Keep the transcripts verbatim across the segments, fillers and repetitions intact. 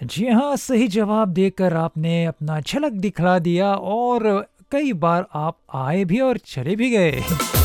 जी हाँ, सही जवाब देकर आपने अपना झलक दिखला दिया और कई बार आप आए भी और चले भी गए।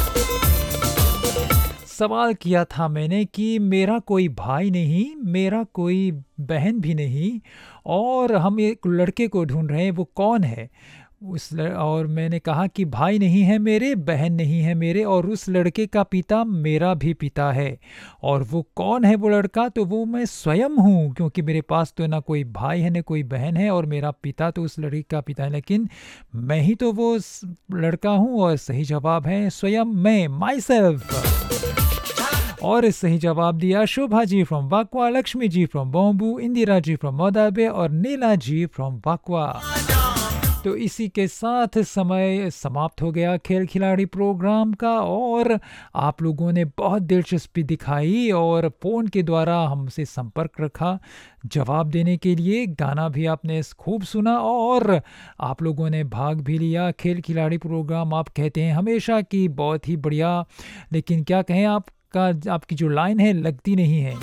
सवाल किया था मैंने कि मेरा कोई भाई नहीं, मेरा कोई बहन भी नहीं और हम एक लड़के को ढूँढ रहे हैं, वो कौन है? उस ल और मैंने कहा कि भाई नहीं है मेरे, बहन नहीं है मेरे और उस लड़के का पिता मेरा भी पिता है। और वो कौन है वो लड़का? तो वो मैं स्वयं हूँ, क्योंकि मेरे पास तो ना कोई भाई है, ना कोई बहन है और मेरा पिता तो उस लड़के का पिता है, लेकिन मैं ही तो वो स लड़का हूँ और सही जवाब है स्वयं मैं, माई सेल्फ। और सही जवाब दिया Shobha ji from वाकवा, Lakshmi ji from bamboo, Indira ji from मोदाबे और नीला जी फ्रॉम वाकवा। तो इसी के साथ समय समाप्त हो गया खेल खिलाड़ी प्रोग्राम का और आप लोगों ने बहुत दिलचस्पी दिखाई और फ़ोन के द्वारा हमसे संपर्क रखा जवाब देने के लिए। गाना भी आपने खूब सुना और आप लोगों ने भाग भी लिया। खेल खिलाड़ी प्रोग्राम आप कहते हैं हमेशा कि बहुत ही बढ़िया, लेकिन क्या कहें आपका आपकी जो लाइन है लगती नहीं है।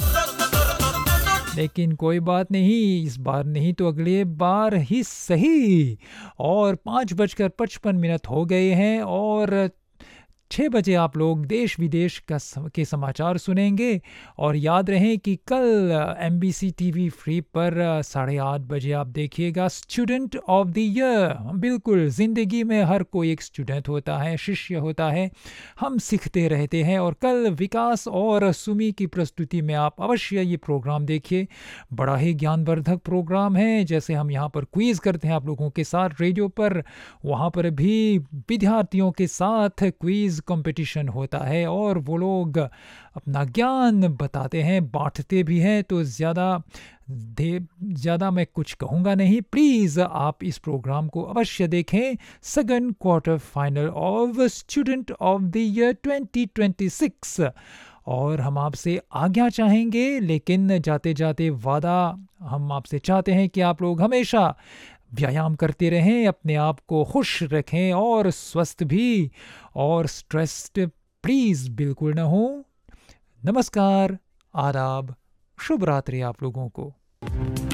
लेकिन कोई बात नहीं, इस बार नहीं तो अगले बार ही सही। और पाँच बजकर पचपन मिनट हो गए हैं और छः बजे आप लोग देश विदेश का सम, के समाचार सुनेंगे। और याद रहे कि कल M B C T V free पर अ, साढ़े आठ बजे आप देखिएगा स्टूडेंट ऑफ द ईयर। बिल्कुल, ज़िंदगी में हर कोई एक स्टूडेंट होता है, शिष्य होता है, हम सीखते रहते हैं। और कल विकास और सुमी की प्रस्तुति में आप अवश्य ये प्रोग्राम देखिए, बड़ा ही ज्ञानवर्धक प्रोग्राम है। जैसे हम यहाँ पर क्विज़ करते हैं आप लोगों के साथ रेडियो पर, वहाँ पर भी विद्यार्थियों के साथ क्विज़ कंपटीशन होता है और वो लोग अपना ज्ञान बताते हैं, बांटते भी हैं। तो ज़्यादा दे ज़्यादा मैं कुछ कहूँगा नहीं, प्लीज़ आप इस प्रोग्राम को अवश्य देखें। Second quarter final of student of the year twenty twenty six. और हम आपसे आज्ञा चाहेंगे, लेकिन जाते जाते वादा हम आपसे चाहते हैं कि आप लोग हमेशा व्यायाम करते रहें, अपने आप को खुश रखें और स्वस्थ भी, और स्ट्रेस्ड प्लीज़ बिल्कुल ना हो। नमस्कार, आदाब, शुभ रात्रि आप लोगों को।